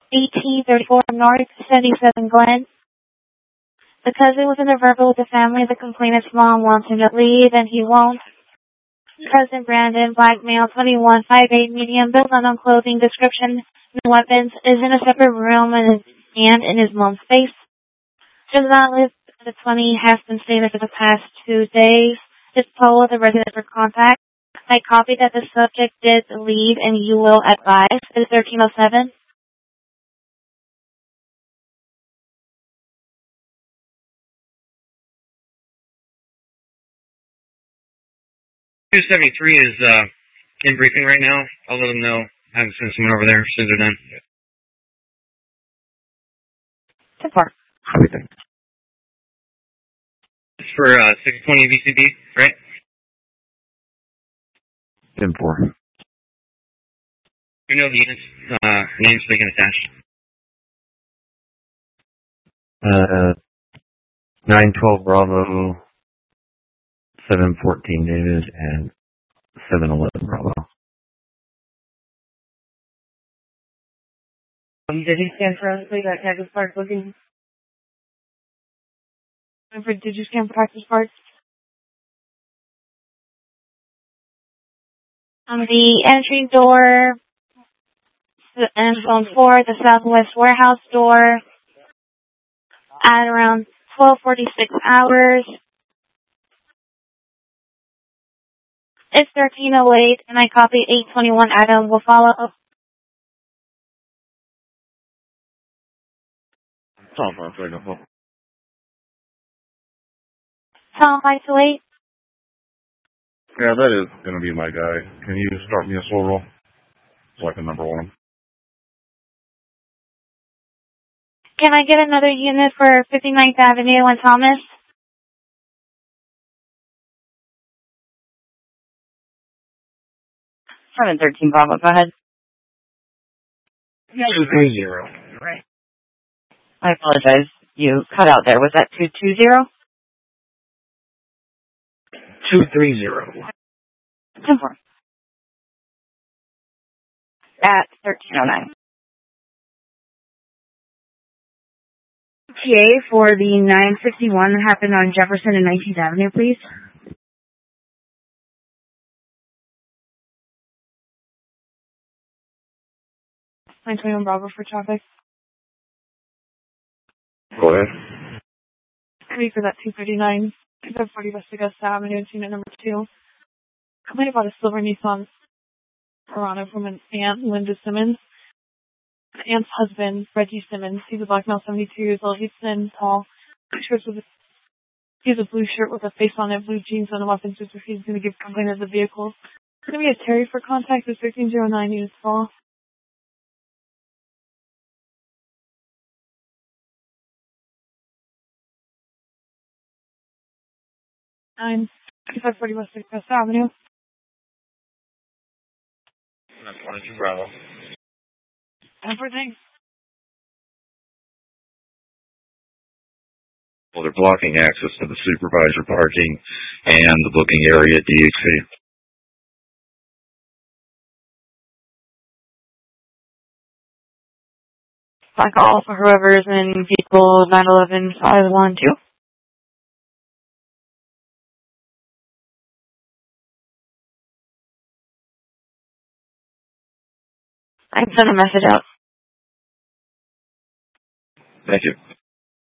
1834 North, 77 Glen. Because it was in a verbal with the family, the complainant's mom wants him to leave, and he won't. Cousin Brandon, black male, 21, 5'8", medium, built unknown clothing, description, no weapons, is in a separate room and in his mom's face. Does not live at the 20, has been staying there for the past 2 days. Is told the resident for contact. I copied that the subject did leave and you will advise. It's 1307. .273 is in briefing right now. I'll let them know. I haven't sent someone over there as soon as they're done. 10-4. Everything. It's for 620 VCB, right? 10-4. You know the unit's names they can attach. 912 Bravo, 714 David, and 711 Bravo. Did you scan for us, please, at Cactus Park looking? Did you scan for Cactus Park? On the entry door, and zone 4, the southwest warehouse door, at around 12:46 hours. It's 1308, and I copy 821 Adam. Will follow up. Tom 528. Tom 528. Yeah, that is going to be my guy. Can you start me a slow roll so I can number one? Can I get another unit for 59th Avenue and Thomas? Seven 13 Bravo, go ahead. 230. Right. I apologize. You cut out there. Was that 220? 230. 10-4. At 1309. TA for the 951 that happened on Jefferson and 19th Avenue, please. .21 Bravo for traffic. Go ahead. Ready for that 239. 240 West Augusta Avenue, unit number 2. Complained about a silver Nissan Murano from an aunt, Linda Simmons. The aunt's husband, Reggie Simmons. He's a black male, 72 years old. He's thin, tall. He has a blue shirt with a face on it, blue jeans and a weapons. He's going to give complaint of the vehicle. It's going to be a Terry for contact with 1309 units fall. 2540 West Augusta Avenue. 22 Bravo. Everything. Well, they're blocking access to the supervisor parking and the booking area at DHC. I call for whoever's in vehicle 911512. I can send a message out. Thank you.